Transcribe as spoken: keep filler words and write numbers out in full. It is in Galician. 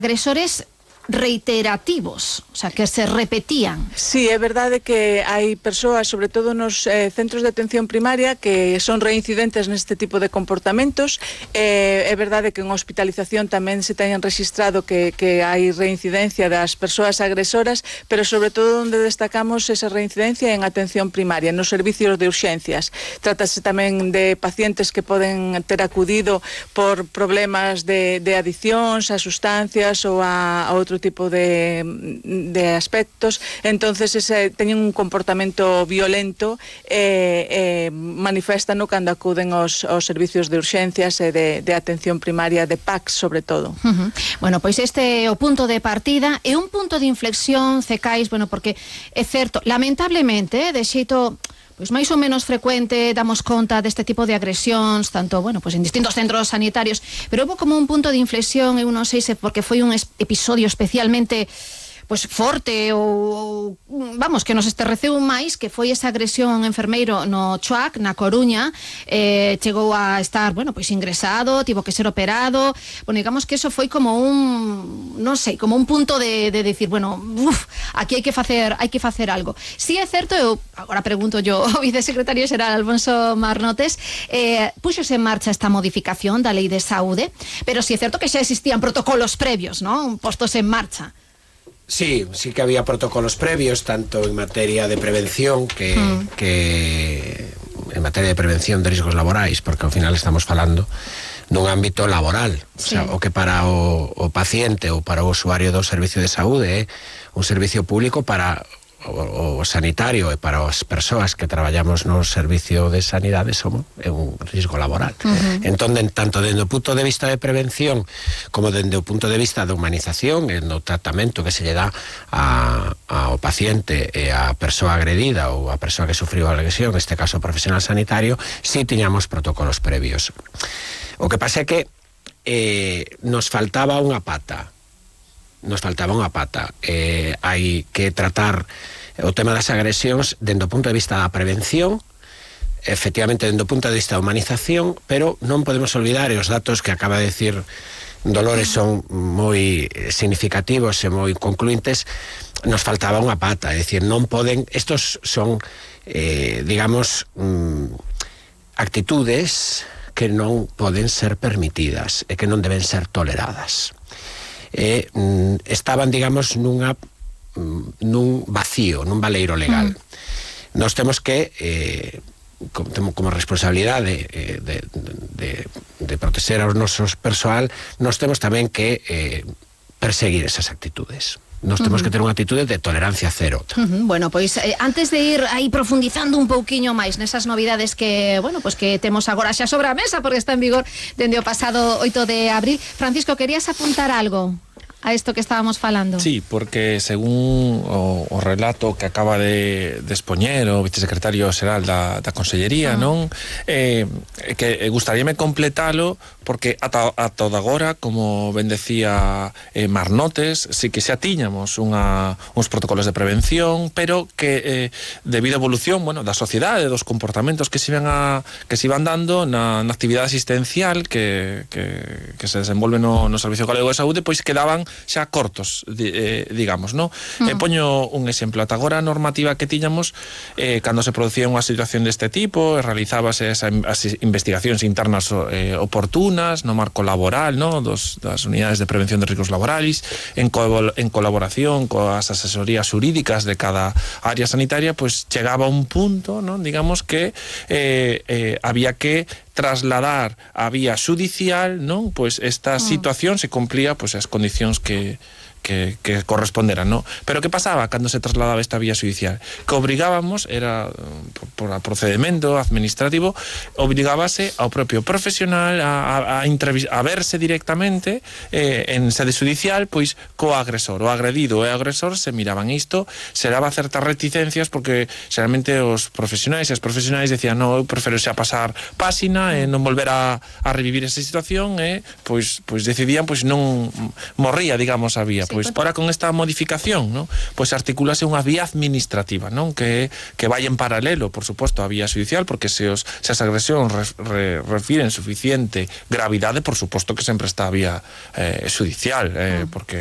agresores reiterativos, o sea, que se repetían. Sí, é verdade que hai persoas, sobre todo nos eh, centros de atención primaria, que son reincidentes neste tipo de comportamentos. Eh, é verdade que en hospitalización tamén se teñen registrado que, que hai reincidencia das persoas agresoras, pero sobre todo onde destacamos esa reincidencia en atención primaria, nos servicios de urxencias. Trátase tamén de pacientes que poden ter acudido por problemas de, de adiccións a sustancias ou a, a outro tipo de, de aspectos. Entonces ese, teñen un comportamento violento e eh, eh, manifestano cando acuden aos, aos servicios de urxencias e de, de atención primaria, de P A C sobre todo. Uh-huh. Bueno, pois este é o punto de partida e un punto de inflexión, Cecais, bueno, porque é certo, lamentablemente, de xeito pois máis ou menos frecuente damos conta deste tipo de agresións, tanto, bueno, pois en distintos centros sanitarios, pero houve como un punto de inflexión, eu non sei se porque foi un episodio especialmente pois forte ou, vamos, que nos esterreceu máis, que foi esa agresión a un enfermeiro no Chuac, na Coruña. Eh, chegou a estar, bueno, pois ingresado, tivo que ser operado. Bueno, digamos que eso foi como un, non sei, como un punto de, de decir, bueno, uf, aquí hai que facer, hai que facer algo. Si é certo, eu agora pregunto yo ao vicesecretario xeral Alfonso Marnotes, eh, puxose en marcha esta modificación da Lei de Saúde, pero si é certo que xa existían protocolos previos, ¿no?, postos en marcha. Sí, sí que había protocolos previos, tanto en materia de prevención que, mm. que en materia de prevención de riscos laborais, porque ao final estamos falando nun ámbito laboral. Sí. O sea, o que para o, o paciente ou para o usuario do servicio de saúde é un servicio público para o, o sanitario e para as persoas que traballamos no servicio de sanidade somos é un risco laboral. Uh-huh. Entón, tanto dende o punto de vista de prevención como dende o punto de vista de humanización e no tratamento que se lle dá a, ao paciente e a persoa agredida ou a persoa que sufriu a agresión, neste caso o profesional sanitario, si tiñamos protocolos previos. O que pasa é que eh, nos faltaba unha pata nos faltaba unha pata. Eh, hai que tratar o tema das agresións dende o punto de vista da prevención, efectivamente dende o punto de vista da humanización, pero non podemos olvidar, e os datos que acaba de decir Dolores son moi significativos e moi concluintes, nos faltaba unha pata, é dicir, non poden, estos son, eh, digamos, mm, actitudes que non poden ser permitidas e que non deben ser toleradas. Eh, estaban, digamos, nunha nun vacío, nun valeiro legal. Mm. Nós temos que eh, como, como responsabilidade eh, de, de, de proteger aos nosos persoal, nós temos tamén que eh, perseguir esas actitudes. Nós temos uh-huh. que ter unha actitude de tolerancia cero. Uh-huh. Bueno, pois eh, antes de ir aí profundizando un pouquiño máis nesas novidades que, bueno, pois que temos agora xa sobre a mesa porque está en vigor dende o pasado oito de abril, Francisco, querías apuntar algo a isto que estábamos falando? Sí, porque según o, o relato que acaba de, de expoñer o vicesecretario xeral da, da Consellería, ah. non? Eh, que gustaríame completalo porque ata, ata agora, como ben decía eh, Marnotes, sí que xa tiñamos unha, uns protocolos de prevención, pero que eh, debido á evolución, bueno, da sociedade, dos comportamentos que se iban a, que se iban dando na, na actividade asistencial que, que, que se desenvolve no, no Servicio Galego de Saúde, pois quedaban xa cortos, eh, digamos, no? Uh-huh. Eh, poño un exemplo. Ata agora a normativa que tiñamos, eh, cando se producía unha situación deste tipo, realizábase esa, as investigacións internas eh, oportunas no marco laboral, no? Dos, das unidades de prevención de riscos laborais, en, co en colaboración coas asesorías jurídicas de cada área sanitaria, pues chegaba un punto, no? Digamos que eh, eh, había que trasladar a vía judicial, non? Pois esta situación se cumplía pois as condicións que que, que corresponderan, ¿no? Pero que pasaba cando se trasladaba esta vía judicial? Que obrigábamos, era por, por procedimento administrativo, obrigábase ao propio profesional a, a, a, a verse directamente eh, en sede judicial, pois co agresor, o agredido e o agresor se miraban isto, se daba certas reticencias porque xeralmente os profesionais e as profesionais decían, no, eu prefiro xa pasar páxina e non volver a, a revivir esa situación e pois, pois decidían, pois non morría, digamos, a vía. pois sí, ora con esta modificación, non? Pois articulase unha vía administrativa, non? Que que vai en paralelo, por suposto, a vía judicial, porque se os se as agresións re, re, refiren suficiente gravidade, por suposto que sempre está a vía eh, judicial, eh, porque